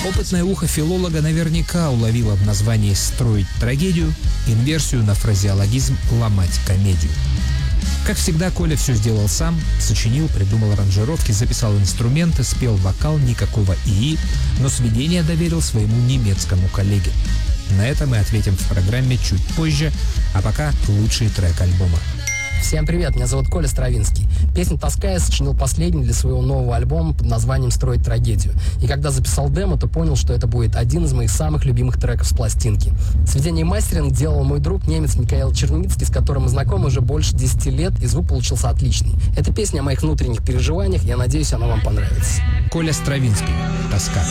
Опытное ухо филолога наверняка уловило в названии «строить трагедию» инверсию на фразеологизм «ломать комедию». Как всегда, Коля все сделал сам, сочинил, придумал аранжировки, записал инструменты, спел вокал, никакого ИИ, но сведение доверил своему немецкому коллеге. На это мы ответим в программе чуть позже, а пока лучший трек альбома. Всем привет, меня зовут Коля Стравинский. Песню «Тоска» я сочинил последний для своего нового альбома под названием «Строить трагедию». И когда записал демо, то понял, что это будет один из моих самых любимых треков с пластинки. Сведение и мастеринг делал мой друг, немец Микаэл Черницкий, с которым мы знакомы уже больше 10 лет, и звук получился отличный. Это песня о моих внутренних переживаниях, я надеюсь, она вам понравится. Коля Стравинский. «Тоска».